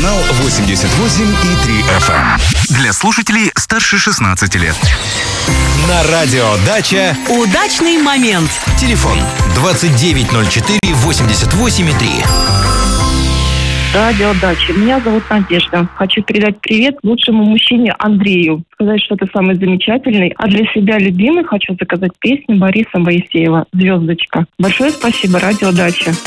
канал 88,3 FM. Для слушателей старше 16 лет. На радио «Дача» Удачный момент. телефон 2904 88,3. Радио «Дача». Меня зовут Надежда. Хочу передать привет лучшему мужчине Андрею. Сказать, что ты самый замечательный. А для себя любимый хочу заказать песню Бориса Моисеева «Звездочка». Большое спасибо, радио «Дача».